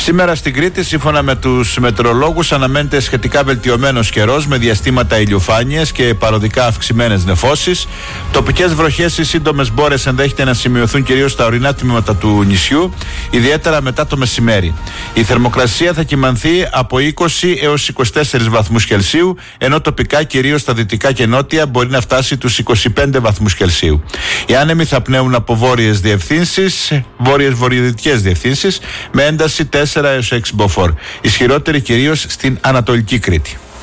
Σήμερα στην Κρήτη, σύμφωνα με τους μετεωρολόγους, αναμένεται σχετικά βελτιωμένος καιρός με διαστήματα ηλιοφάνειας και παροδικά αυξημένες νεφώσεις. Τοπικές βροχές ή σύντομες μπόρες ενδέχεται να σημειωθούν κυρίως στα ορεινά τμήματα του νησιού, ιδιαίτερα μετά το μεσημέρι. Η θερμοκρασία θα κυμανθεί από 20 έως 24 βαθμούς Κελσίου, ενώ τοπικά κυρίως στα δυτικά και νότια μπορεί να φτάσει τους 25 βαθμούς Κελσίου. Οι άνεμοι θα πνέουν από βόρειες διευθύνσεις, βόρειες-βορειοδυτικές διευθύνσεις, με ένταση 4 έως 6 μποφόρ. Ισχυρότερη κυρίως στην Ανατολική Κρήτη.